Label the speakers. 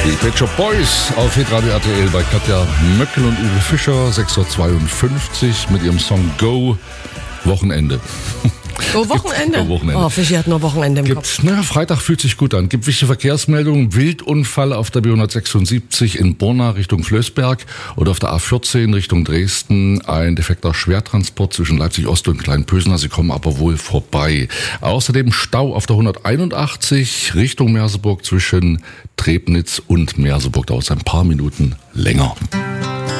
Speaker 1: Die Pet Shop Boys auf Hitradio RTL bei Katja Möckel und Uwe Fischer, 6.52 Uhr mit ihrem Song Go Wochenende.
Speaker 2: Go Wochenende?
Speaker 1: Go Wochenende.
Speaker 2: Oh, Fischi hat nur Wochenende im Kopf.
Speaker 1: Naja, Freitag fühlt sich gut an. Gibt wichtige Verkehrsmeldungen. Wildunfall auf der B176 in Borna Richtung Flößberg oder auf der A14 Richtung Dresden. Ein defekter Schwertransport zwischen Leipzig-Ost und Kleinpösner. Sie kommen aber wohl vorbei. Außerdem Stau auf der 181 Richtung Merseburg zwischen Trebnitz und Merseburg. Dauert es ein paar Minuten länger.